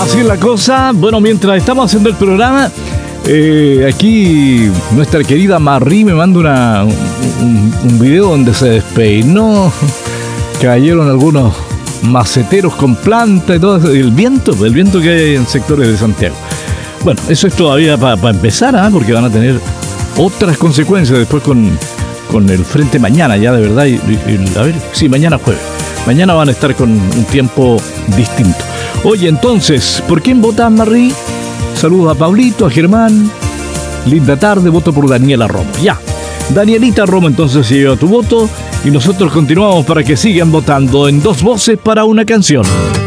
Así es la cosa. Bueno, mientras estamos haciendo el programa, aquí nuestra querida Marie me manda un video donde se despeinó. Cayeron algunos maceteros con planta y todo eso. El viento que hay en sectores de Santiago. Bueno, eso es todavía para empezar, porque van a tener otras consecuencias después con el frente mañana, ya de verdad. A ver, sí, mañana jueves. Mañana van a estar con un tiempo distinto. Oye, entonces, ¿por quién votas, Marie? Saludos a Pablito, a Germán. Linda tarde, voto por Daniela Romo. Ya, Danielita Romo entonces se lleva tu voto y nosotros continuamos para que sigan votando en Dos Voces para una Canción.